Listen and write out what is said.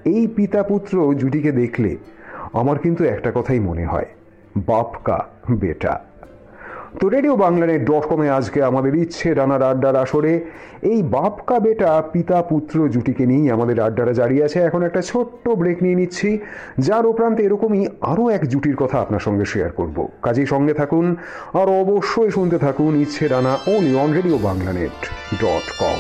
এই পিতা পুত্র জুটিকে দেখলে আমার কিন্তু একটা কথাই মনে হয়, বাপ কা বেটা। তো রেডিও বাংলানেট.com আজকে আমাদের ইচ্ছে রানার আড্ডার আসরে এই বাপ কা বেটা পিতা পুত্র জুটিকে নিয়েই আমাদের আড্ডাটা জারি আছে। এখন একটা ছোট্ট ব্রেক নিয়ে নিচ্ছি, যার উপরান্তে এরকমই আরও এক জুটির কথা আপনার সঙ্গে শেয়ার করব। কাজেই সঙ্গে থাকুন আর অবশ্যই শুনতে থাকুন ইচ্ছে রানা অনলি অন রেডিও বাংলানেট.com।